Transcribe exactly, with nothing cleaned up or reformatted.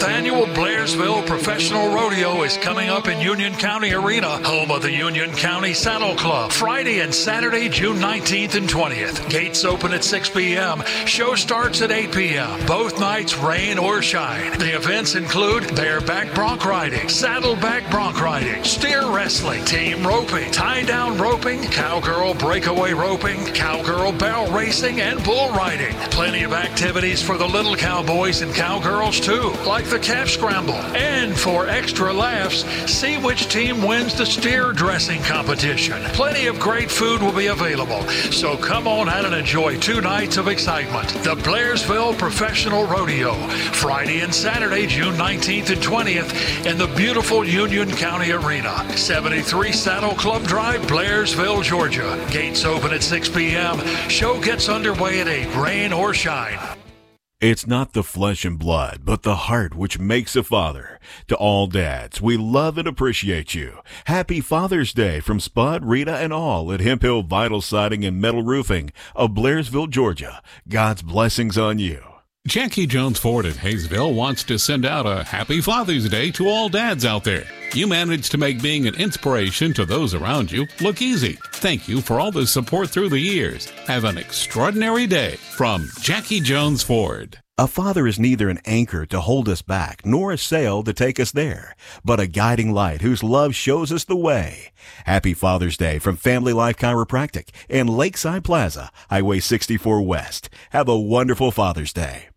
seventy-fifth Annual Blairsville Professional Rodeo is coming up in Union County Arena, home of the Union County Saddle Club, Friday and Saturday, June nineteenth and twentieth. Gates open at six p.m. Show starts at eight p.m. Both nights, rain or shine. The events include bareback bronc riding, saddleback bronc riding, steer wrestling, team roping, tie-down roping, cowgirl breakaway roping, cowgirl barrel racing, and bull riding. Plenty of activities for the little cowboys and cowgirls too, like the calf scramble. And for extra laughs, see which team wins the steer dressing competition. Plenty of great food will be available, so come on out and enjoy two nights of excitement. The Blairsville Professional Rodeo, Friday and Saturday, June nineteenth and twentieth in the beautiful Union County Arena, seventy-three Saddle Club Drive, Blairsville, Georgia. Gates open at six p.m. Show gets underway at eight, rain or shine. It's not the flesh and blood, but the heart which makes a father. To all dads, we love and appreciate you. Happy Father's Day from Spud, Rita, and all at Hemp Hill Vital Siding and Metal Roofing of Blairsville, Georgia. God's blessings on you. Jackie Jones Ford at Hayesville wants to send out a happy Father's Day to all dads out there. You managed to make being an inspiration to those around you look easy. Thank you for all the support through the years. Have an extraordinary day from Jackie Jones Ford. A father is neither an anchor to hold us back, nor a sail to take us there, but a guiding light whose love shows us the way. Happy Father's Day from Family Life Chiropractic in Lakeside Plaza, Highway sixty-four West. Have a wonderful Father's Day.